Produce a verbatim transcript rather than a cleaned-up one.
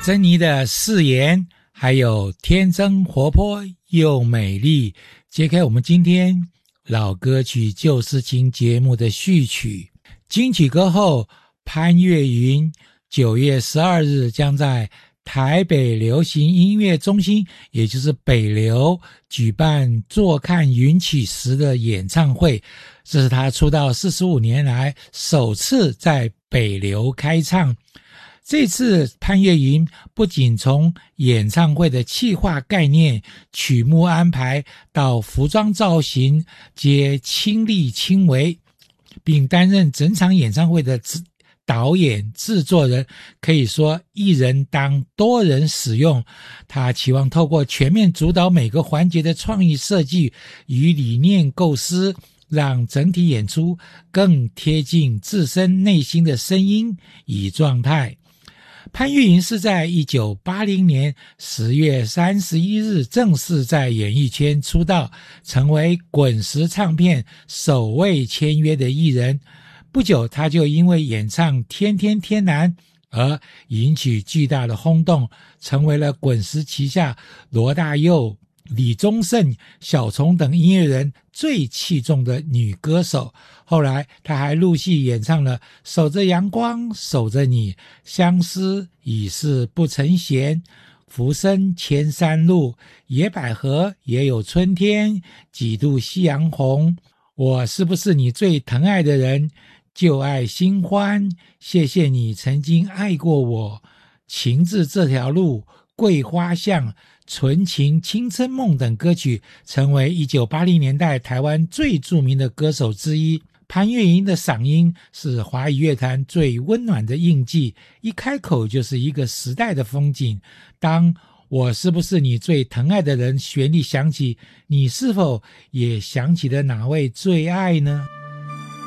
珍妮的誓言，还有天真活泼又美丽，揭开我们今天老歌曲旧事情节目的序曲。金曲歌后潘越云九月十二日将在台北流行音乐中心，也就是北流，举办坐看云起时的演唱会，这是他出道四十五年来首次在北流开唱。这次潘越云不仅从演唱会的企划概念、曲目安排到服装造型皆亲力亲为，并担任整场演唱会的导演制作人，可以说一人当多人使用。他期望透过全面主导每个环节的创意设计与理念构思，让整体演出更贴近自身内心的声音与状态。潘越云是在一九八零年十月三十一日正式在演艺圈出道，成为滚石唱片首位签约的艺人。不久他就因为演唱《天天天蓝》而引起巨大的轰动，成为了滚石旗下罗大佑、李宗盛、小虫等音乐人最器重的女歌手。后来她还陆续演唱了《守着阳光守着你》、《相思已是不曾闲》、《浮生千山路》、《野百合也有春天》、《几度夕阳红》、《我是不是你最疼爱的人》、《旧爱新欢》、《谢谢你曾经爱过我》、《情字这条路》、《桂花巷》、《纯情青春梦》等歌曲，成为一九八零年代台湾最著名的歌手之一。潘越云的嗓音是华语乐坛最温暖的印记，一开口就是一个时代的风景。当我是不是你最疼爱的人旋律响起，你是否也想起了哪位最爱呢？